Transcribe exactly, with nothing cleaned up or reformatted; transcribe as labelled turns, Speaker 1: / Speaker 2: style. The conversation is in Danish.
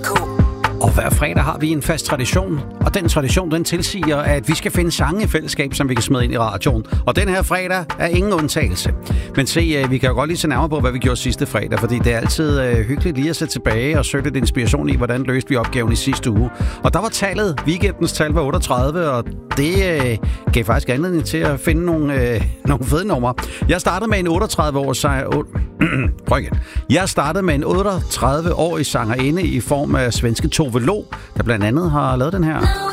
Speaker 1: K.
Speaker 2: Og hver fredag har vi en fast tradition, og den tradition, den tilsiger, at vi skal finde sange i fællesskab, som vi kan smide ind i radioen. Og den her fredag er ingen undtagelse. Men se, vi kan jo godt lige se nærmere på, hvad vi gjorde sidste fredag, fordi det er altid øh, hyggeligt lige at sætte tilbage og søge lidt inspiration i, hvordan løste vi opgaven i sidste uge. Og der var tallet, weekendens tal var otteogtredive, og det øh, gav faktisk anledning til at finde nogle, øh, nogle fede numre. Jeg startede med en otteogtredive-årig sanger... Prøv igen. Jeg startede med en otteogtredive-årig sangerinde i form af svenske Tove Lo, der blandt andet har lavet den her.